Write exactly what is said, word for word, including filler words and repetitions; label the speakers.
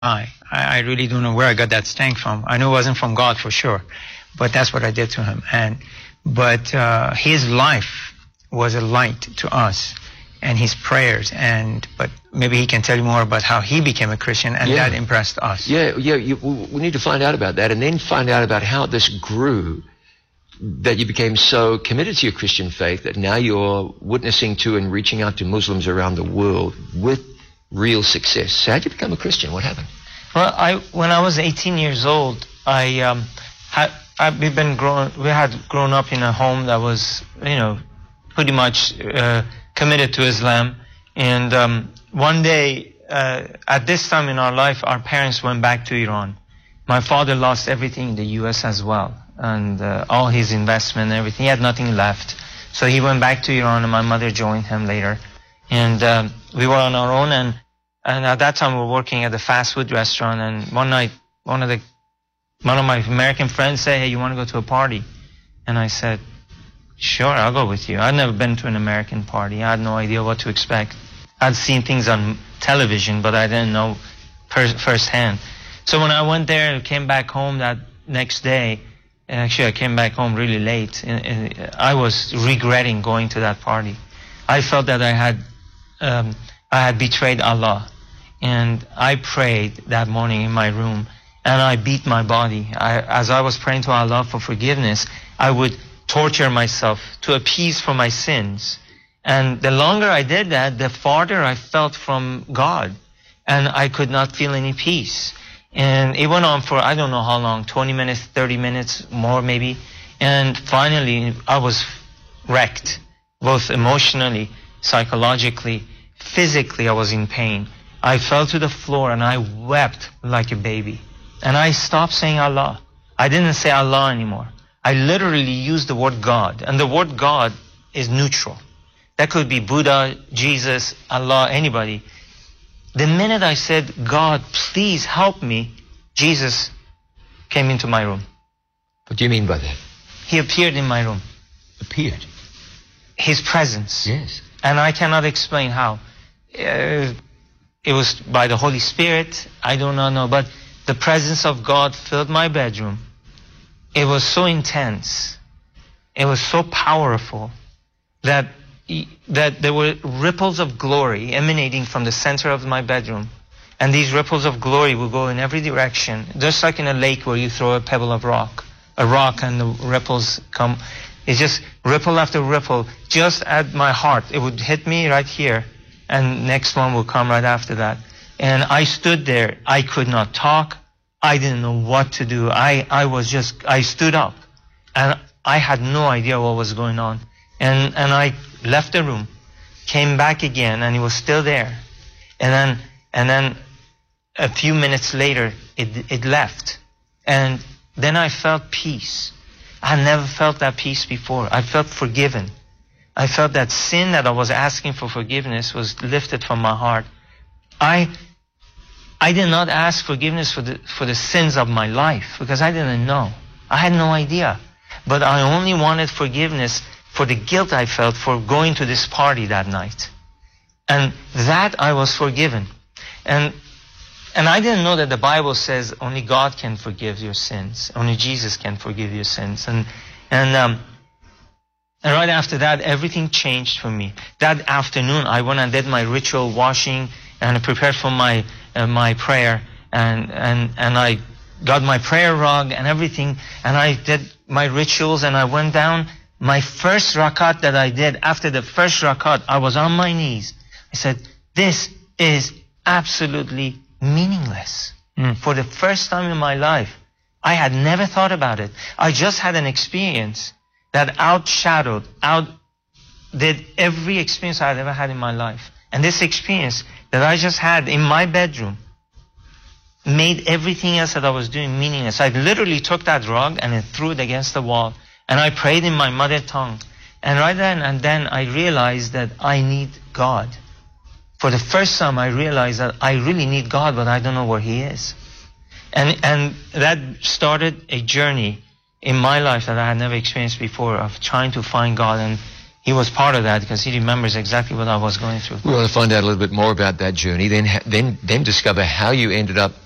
Speaker 1: I, I really don't know where I got that stank from. I know it wasn't from God for sure, but that's what I did to him. And but uh, his life was a light to us, and his prayers. And but maybe he can tell you more about how he became a Christian, and
Speaker 2: yeah.
Speaker 1: that impressed us.
Speaker 2: Yeah, yeah. You, we need to find out about that, and then find out about how this grew. That you became so committed to your Christian faith that now you're witnessing to and reaching out to Muslims around the world with real success. So how did you become a Christian? What happened?
Speaker 3: Well, I when I was eighteen years old, I um, had I, we've been grown. We had grown up in a home that was, you know, pretty much uh, committed to Islam. And um, one day, uh, at this time in our life, our parents went back to Iran. My father lost everything in the U S as well, and uh, all his investment and everything. He had nothing left. So he went back to Iran, and my mother joined him later. And um, we were on our own, and and at that time we were working at a fast food restaurant. And one night, one of the one of my American friends said, "Hey, you want to go to a party?" And I said, "Sure, I'll go with you." I'd never been to an American party. I had no idea what to expect. I'd seen things on television, but I didn't know per firsthand. So when I went there and came back home that next day, actually I came back home really late, and, and I was regretting going to that party. I felt that I had um, I had betrayed Allah, and I prayed that morning in my room, and I beat my body. I, as I was praying to Allah for forgiveness, I would torture myself to appease for my sins. And the longer I did that, the farther I felt from God, and I could not feel any peace. And it went on for, I don't know how long, twenty minutes, thirty minutes, more maybe. And finally, I was wrecked, both emotionally, psychologically, physically. I was in pain. I fell to the floor and I wept like a baby. And I stopped saying Allah. I didn't say Allah anymore. I literally used the word God. And the word God is neutral. That could be Buddha, Jesus, Allah, anybody. The minute I said, "God, please help me," Jesus came into my room.
Speaker 2: What do you mean by that?
Speaker 3: He appeared in my room.
Speaker 2: Appeared?
Speaker 3: His presence.
Speaker 2: Yes.
Speaker 3: And I cannot explain how. Uh, it was by the Holy Spirit. I do not know. But the presence of God filled my bedroom. It was so intense. It was so powerful that that there were ripples of glory emanating from the center of my bedroom. And these ripples of glory would go in every direction, just like in a lake where you throw a pebble of rock, a rock and the ripples come. It's just ripple after ripple, just at my heart. It would hit me right here, and next one will come right after that. And I stood there. I could not talk. I didn't know what to do. I, I was just, I stood up, and I had no idea what was going on. And, and I left the room, came back again, and it was still there. And then, and then a few minutes later, it, it left. And then I felt peace. I had never felt that peace before. I felt forgiven. I felt that sin that I was asking for forgiveness was lifted from my heart. I, I did not ask forgiveness for the, for the sins of my life, because I didn't know. I had no idea. But I only wanted forgiveness for the guilt I felt for going to this party that night. And that I was forgiven. And and I didn't know that the Bible says only God can forgive your sins. Only Jesus can forgive your sins. And and um, and right after that, everything changed for me. That afternoon, I went and did my ritual washing, and I prepared for my uh, my prayer, and and and I got my prayer rug and everything, and I did my rituals, and I went down. My first rakat that I did, after the first rakat, I was on my knees. I said, "This is absolutely meaningless." Mm. For the first time in my life, I had never thought about it. I just had an experience that outshadowed, outdid every experience I had ever had in my life. And this experience that I just had in my bedroom made everything else that I was doing meaningless. I literally took that rug and I threw it against the wall. And I prayed in my mother tongue. And right then and then I realized that I need God. For the first time I realized that I really need God, but I don't know where He is. And and that started a journey in my life that I had never experienced before, of trying to find God. And He was part of that, because He remembers exactly what I was going through.
Speaker 2: We want to find out a little bit more about that journey, then then then discover how you ended up